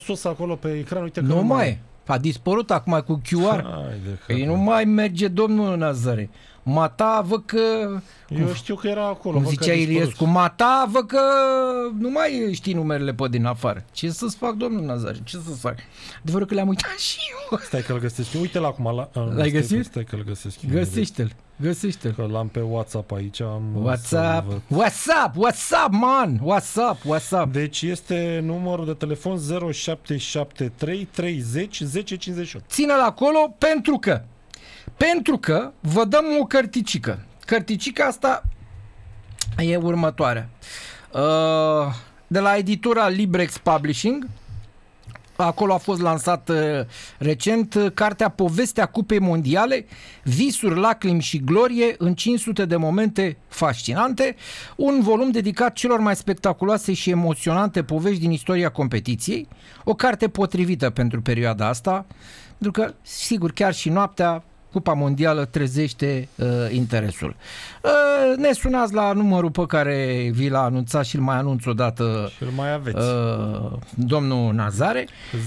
sus acolo pe ecran, uite că Nu mai. A dispărut acum cu QR. Păi nu mai merge domnul Nazare. Mata, văd că... Eu știu că era acolo. Cum zicea Iliescu, mata, văd că nu mai știi numerele pe din afară. Ce să-ți fac, domnul Nazare? Ce să-ți fac? Adevărul că le-am uitat și eu. Stai că-l găsesc. Uite-l acum. L-ai găsit? Stai că-l găsesc. Găsește-l. Găsește-l. Că l-am pe WhatsApp aici. WhatsApp, man! WhatsApp. Deci este numărul de telefon 0773 30 10 58. Ține-l acolo pentru că vă dăm o cărticică. Cărticica asta e următoarea. De la editura Librex Publishing, acolo a fost lansat recent cartea Povestea Cupei Mondiale, visuri, lacrimi și glorie în 500 de momente fascinante, un volum dedicat celor mai spectaculoase și emoționante povești din istoria competiției, o carte potrivită pentru perioada asta, pentru că, sigur, chiar și noaptea Cupa Mondială trezește interesul. Ne sunați la numărul pe care vi l-a anunțat și îl mai anunț o dată și îl mai aveți. Domnul Nazare.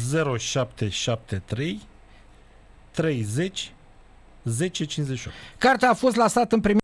0773 30 10 58. Cartea a fost lansată în premieră.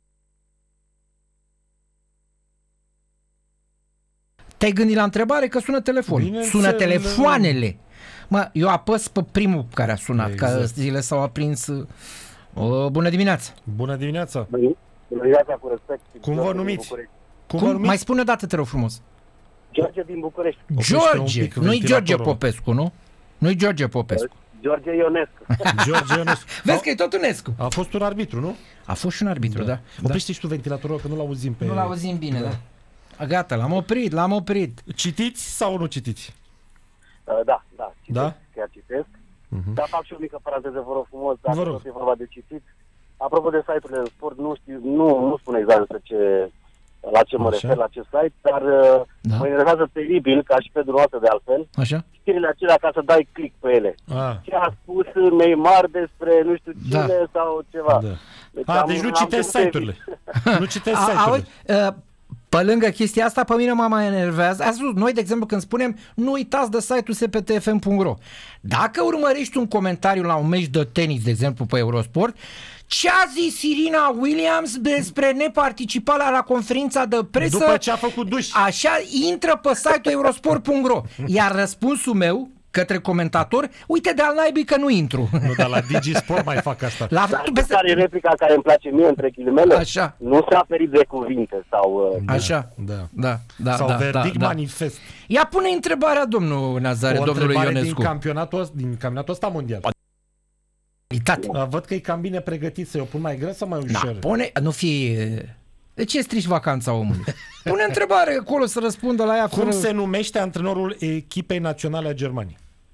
Te-ai gândit la întrebare? Că sună telefonul. Sună telefoanele. Mă, eu apăs pe primul care a sunat, exact. Că zile s-au aprins. Bună dimineața! Bună dimineața! Bună dimineața, cu respect. Cum vă numiți? Cum? Mai spune o dată, te rog frumos. George din București. George! Nu-i George Popescu, nu? Nu-i George Popescu. George Ionescu. George Ionescu. Vezi că e tot Ionescu. A fost un arbitru, nu? A fost și un arbitru, da. Oprește și tu ventilatorul, că nu-l auzim pe... Nu-l auzim bine, da. Gata, l-am oprit. Citiți sau nu citiți? Da, citesc, da? Chiar citesc. Dar fac și o mică paranteză, vă rog frumos, dacă tot e vorba de citit. Apropo de site-urile de sport, nu spun exact la ce mă refer, la ce site, dar mă interesează teribil, ca și pe dumneavoastră de altfel, știrile acelea ca să dai click pe ele. Ce a spus Neymar despre nu știu cine sau ceva. Deci nu citesc site-urile. Nu citesc site-urile. Pe lângă chestia asta, pe mine mă mai enervează. Azi, noi, de exemplu, când spunem nu uitați de site-ul sptfm.ro, dacă urmărești un comentariu la un meci de tenis, de exemplu, pe Eurosport, ce a zis Irina Williams despre neparticiparea la conferința de presă? După ce a făcut duș. Așa, intră pe site-ul eurosport.ro. Iar răspunsul meu către comentator, uite de-al naibii că nu intru. Nu, dar la DigiSport mai fac asta. Care e replica care îmi place mie, între ghilimele? Așa. Nu s-a ferit de cuvinte sau... Așa. Da. Sau verdict manifest. Ia pune întrebarea, domnul Nazare, domnului Ionescu. Din campionatul ăsta mondial. Văd că e cam bine pregătit, să o pun mai greu sau mai ușor? Nu fie... De ce strici vacanța omului? Pune întrebare acolo să răspundă la ea. Cum se numește antrenorul echipei naționale a Germaniei?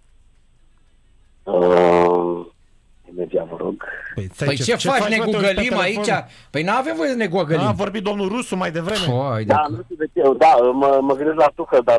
Imediat, vă rog. Păi ce faci? Ne googălim aici? Păi n-avem voie să ne googălim. A vorbit domnul Rusu mai devreme. Nu știu de ce. Mă gândesc la Tuchel, dar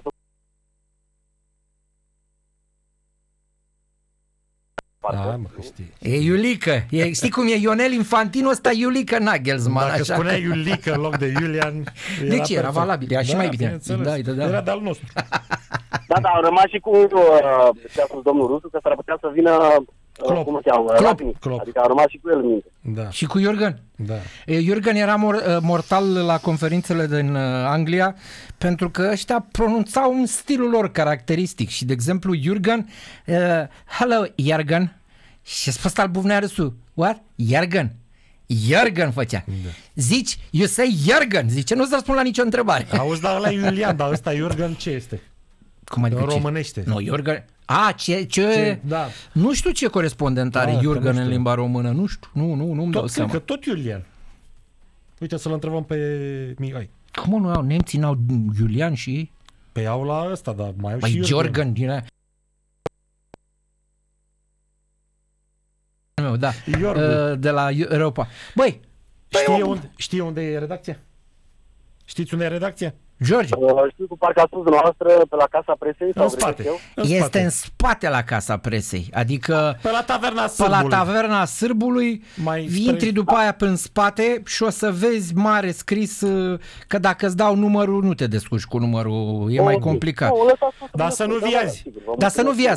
E Iulică. Știi cum e Ionel Infantino, ăsta Iulică Nagelsmann. Dacă spunea Iulică în loc de Iulian. Deci era valabil, era și mai bine. Era de-al nostru. Da, au rămas și cu ce a spus domnul Rusu, că s-ar putea să vină cum se cheamă? Klopp. Adică a rămas și cu el în minte. Da. Și cu Jurgen. Da. Jurgen era mortal la conferințele din Anglia pentru că ăștia pronunțau în stilul lor caracteristic și, de exemplu, Jurgen, hello, Jurgen, și a spus al buvnea râsul, what? Jurgen făcea. Da. Zici, you say Jurgen, zice, nu-ți răspund la nicio întrebare. Auzi, dar ăla e Iulian, dar ăsta Jurgen ce este? Cum adică românește. Nu, Jurgen... Da. Nu știu ce corespondent are Jurgen în limba română, nu știu, nu-mi dau seama. Că tot Iulian. Uite să-l întrebăm pe Mihai. Cum nu au? Nemții n-au Iulian și ei? Păi au la ăsta, dar mai au și Jurgen din aia. Da. De la Europa. Băi, știe unde e redacția? Știți unde e redacția? George. Știu cu parcă a spus dumneavoastră pe la Casa Presei sau În spate. greșesc eu? Este în spate la Casa Presei, adică Pe la taverna pe Sârbului. la taverna Sârbului, Mai intri spre- după aia prin spate și o să vezi mare scris că dacă îți dau numărul, nu te descurci cu numărul, e mai Ok. complicat. Nu, lăsați să Dar să nu vină, viazi. sigur, vă Dar să nu mulțumesc. viazi.